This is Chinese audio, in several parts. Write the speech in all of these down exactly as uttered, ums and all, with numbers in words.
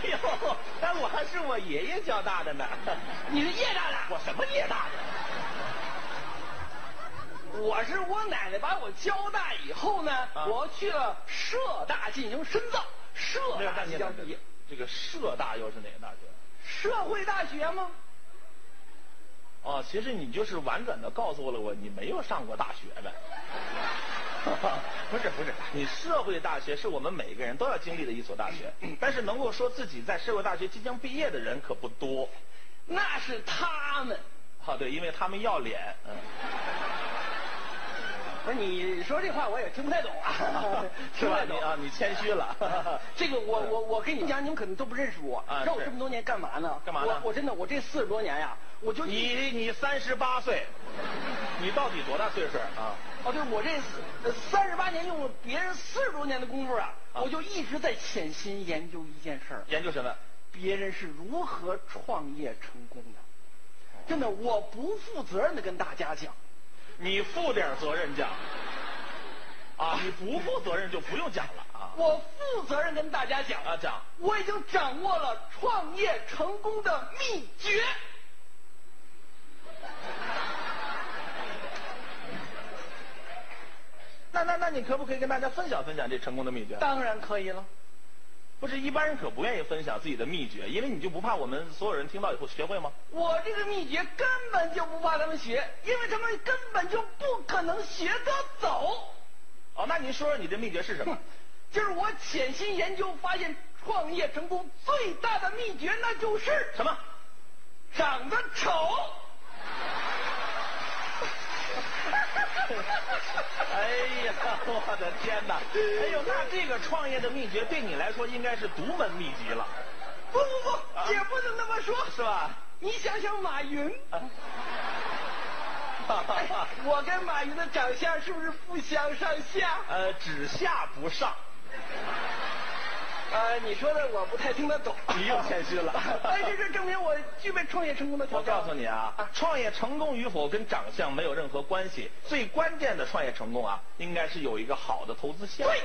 呦，但我还是我爷爷教大的呢。 你是叶大的？ 我什么叶大的？我是我奶奶把我教大以后呢，啊、我去了社大进行深造。社大即将毕业。 这个社大又是哪个大学？ 社会大学吗？ 哦，其实你就是婉转的告诉了我，你没有上过大学呗。不是不是，你社会大学是我们每个人都要经历的一所大学，但是能够说自己在社会大学即将毕业的人可不多。 那是他们。 啊，对，因为他们要脸。嗯。 不是你说这话我也听不太懂啊， 是吧？你啊，你谦虚了。 这个我我我跟你讲，你们可能都不认识我。 啊， 知道我这么多年干嘛呢？ 干嘛呢？ 我我真的我这四十多年呀，我就你你三十八岁，你到底多大岁数啊？ 哦，对，我这三十八年用了别人四十多年的功夫啊，啊我就一直在潜心研究一件事儿。 研究什么？ 别人是如何创业成功的？真的，我不负责任的跟大家讲。 你负点责任讲，啊，你不负责任就不用讲了啊。 我负责任跟大家讲啊，讲， 我已经掌握了创业成功的秘诀。 那那那你可不可以跟大家分享分享这成功的秘诀？ 当然可以了。 不是一般人可不愿意分享自己的秘诀，因为你就不怕我们所有人听到以后学会吗？ 我这个秘诀根本就不怕他们学，因为他们根本就不可能学得走。 哦，那您说说你的秘诀是什么？ 就是我潜心研究发现，创业成功最大的秘诀那就是什么？ 长得丑。 哎呀，我的天哪！哎呦，那这个创业的秘诀对你来说应该是独门秘籍了。 不不不，啊、也不能那么说， 是吧？ 你想想马云，啊哎、我跟马云的长相是不是不相上下？ 呃，只下不上。 呃，你说的我不太听得懂。 你又谦虚了。 但是这证明我具备创业成功的条件。 我告诉你啊，啊创业成功与否跟长相没有任何关系，最关键的创业成功啊，应该是有一个好的投资项目。 对。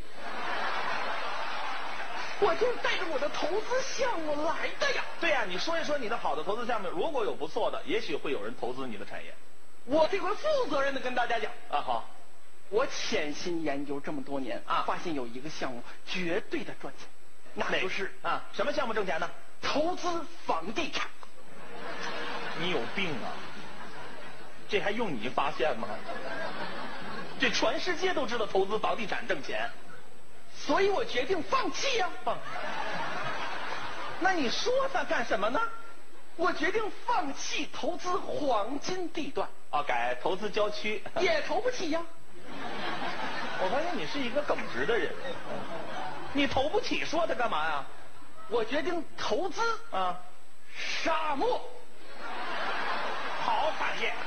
我就是带着我的投资项目来的呀。 对呀、啊，你说一说你的好的投资项目，如果有不错的，也许会有人投资你的产业。 我这回负责任的跟大家讲啊，好。 我潜心研究这么多年啊，发现有一个项目绝对的赚钱，那就是啊，什么项目挣钱呢？ 投资房地产。 你有病啊！这还用你发现吗？这全世界都知道投资房地产挣钱， 所以我决定放弃呀、 啊。放。那你说它干什么呢？ 我决定放弃投资黄金地段。 啊，改投资郊区。 也投不起呀。 我发现你是一个耿直的人，你投不起，说它干嘛呀？ 我决定投资啊， 沙漠。 好产业。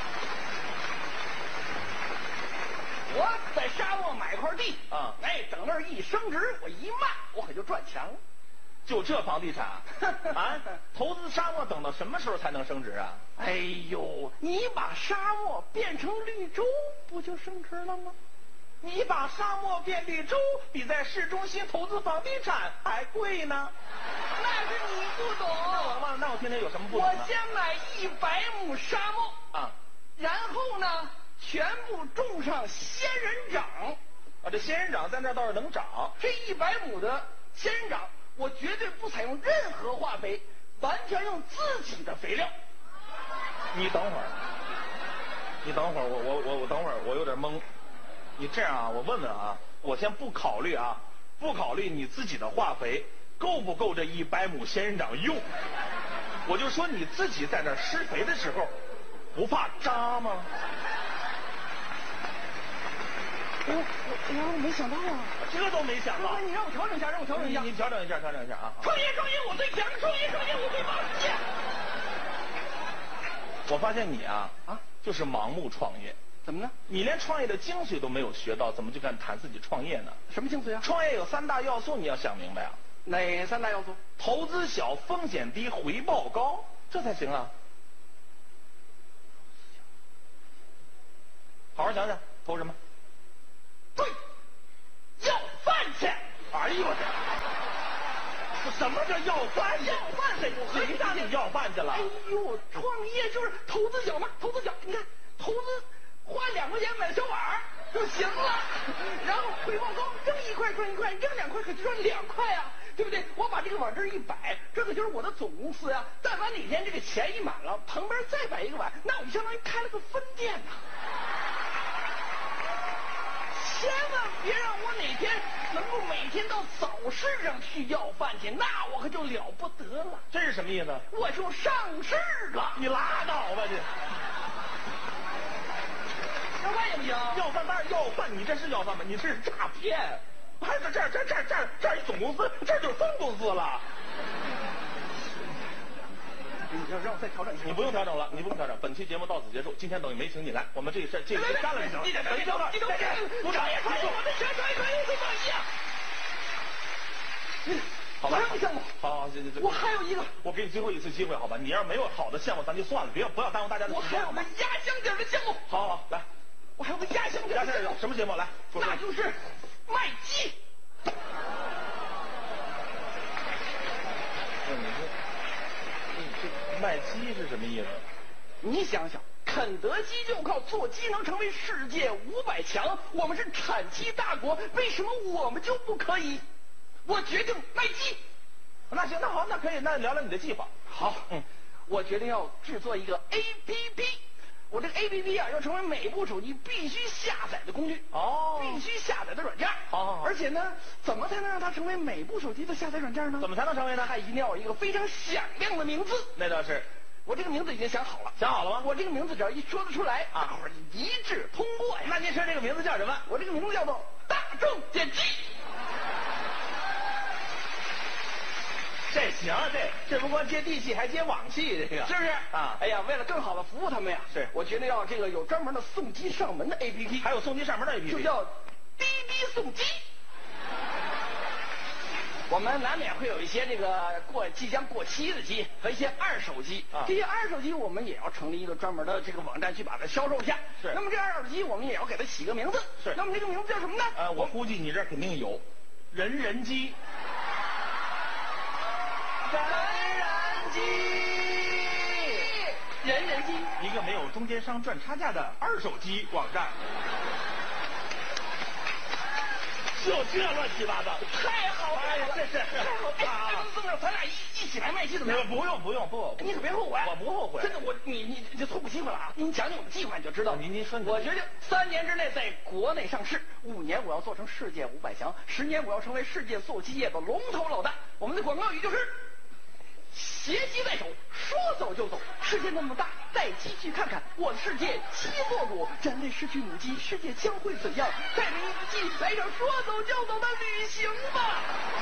我在沙漠买块地啊， 哎，等那儿一升值，我一卖，我可就赚钱了。 就这房地产啊，投资沙漠等到什么时候才能升值啊？ 哎呦，你把沙漠变成绿洲，不就升值了吗？ 你把沙漠变绿洲，比在市中心投资房地产还贵呢。 那是你不懂。 那我那我听听有什么不懂呢？ 我先买一百亩沙漠啊， 然后呢，全部种上仙人掌。 啊，这仙人掌在那倒是能长。 这一百亩的仙人掌，我绝对不采用任何化肥，完全用自己的肥料。 你等会儿，你等会儿，我我我我等会儿，我有点懵。你这样啊，我问问啊，我先不考虑啊，不考虑你自己的化肥够不够这一百亩仙人掌用，我就说你自己在那施肥的时候，不怕扎吗？ 我我我没想到啊， 这都没想到。 你让我调整一下，让我调整一下。 你调整一下，调整一下啊！ 创业创业我最强，创业创业我最棒！ 我发现你啊啊，就是盲目创业。 怎么呢？ 你连创业的精髓都没有学到，怎么就敢谈自己创业呢？ 什么精髓啊？ 创业有三大要素，你要想明白啊。 哪三大要素？ 投资小，风险低，回报高，这才行啊。好好想想，投什么？ 对，要饭去。 哎呦我什么叫要饭去？ 要饭谁不谁让你要饭去了？ 哎呦，创业就是投资小嘛，投资小，你看投资花两块钱买小碗就行了，然后回报高，扔一块赚一块，扔两块可就赚两块啊，对不对？我把这个碗这一摆，这可就是我的总公司呀。但凡哪天这个钱一满了，旁边再摆一个碗，那我就相当于开了个分店呐。千万别让我哪天能够每天到早市上去要饭去，那我可就了不得了。 这是什么意思？ 我就上市了。 你拉倒吧你！ 要饭也不行。 要饭当然要饭，你这是要饭吗？你这是诈骗！还是这儿这儿这儿这儿这儿一总公司，这就是分公司了。 你要让我再调整一下。 你不用调整了，你不用调整。本期节目到此结束，今天等于没请你来，我们这事这事干了就行。 你本期到这，再见。 不创业创业，我的钱创业创业最满意啊！ 好吧， 还有一项目。 好好，行行行。 我还有一个。 我给你最后一次机会，好吧？你要没有好的项目，咱就算了，别不要耽误大家的时间。 我还有个压箱底的项目。 好好来， 我还有个压箱底的项目。 什么节目？来， 那就是卖鸡。 那你说，这卖鸡是什么意思？ 你想想，肯德基就靠做鸡能成为世界五百强，我们是产鸡大国，为什么我们就不可以？我决定卖鸡。 那行，那好，那可以，那聊聊你的计划。 好，嗯，我决定要制作一个 A P P。我这个 A P P 啊，要成为每部手机必须下载的工具哦， 必须下载的软件。 好好好。 而且呢，怎么才能让它成为每部手机的下载软件呢？ 怎么才能成为呢？ 它一定要有一个非常响亮的名字。 那倒是。 我这个名字已经想好了。 想好了吗？ 我这个名字只要一说得出来，大伙儿一致通过呀。 那您说这个名字叫什么？ 我这个名字叫做大众点击。 这行，这这不光接地气，还接网气，这个是不是啊？ 哎呀，为了更好的服务他们呀， 是我决定要这个有专门的送机上门的 A P P， 还有送机上门的 A P P， 就叫滴滴送机。我们难免会有一些这个过即将过期的机和一些二手机， 啊、 这些二手机我们也要成立一个专门的这个网站去把它销售一下。 是。 那么这二手机我们也要给它起个名字。 是。 那么这个名字叫什么呢？ 呃，我估计你这儿肯定有，人人机。 人人机，人人机， 一个没有中间商赚差价的二手机网站。就这乱七八糟， 太好了！ 哎呀，这是太好了！哎，这么着，咱俩一一起来卖鸡怎么样？ 不用不用不， 你可别后悔。 我不后悔。 真的，我你你这错过机会了啊！您讲讲我们计划你就知道。 您您说， 我决定三年之内在国内上市，五年我要做成世界五百强，十年我要成为世界做鸡业的龙头老大。我们的广告语就是。携鸡在手，说走就走。世界那么大，带鸡去看看。我的世界鸡作主，人类失去母鸡，世界将会怎样？带着一只鸡来场说走就走的旅行吧。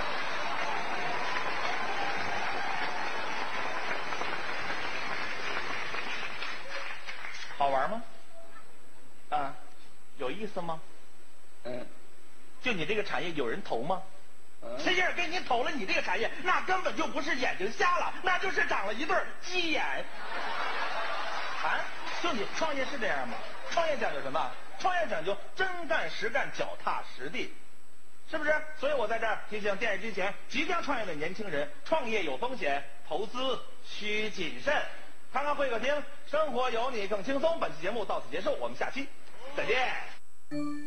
好玩吗？ 啊， 有意思吗？ 嗯， 就你这个产业有人投吗？谁要是给你投了你这个产业，那根本就不是眼睛瞎了，那就是长了一对鸡眼。啊，就你创业是这样吗？创业讲究什么？创业讲究真干实干，脚踏实地，是不是？所以我在这儿提醒电视机前即将创业的年轻人，创业有风险，投资需谨慎。看看会客厅，生活有你更轻松。本期节目到此结束，我们下期再见。